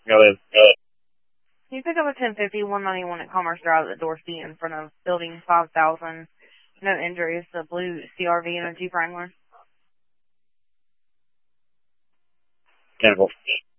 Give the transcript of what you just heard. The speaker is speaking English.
Go ahead. Can you pick up a 1050 191 at Commerce Drive at the Dorsey in front of Building 5000? No injuries. The blue CRV and a Jeep Wrangler. Chemical.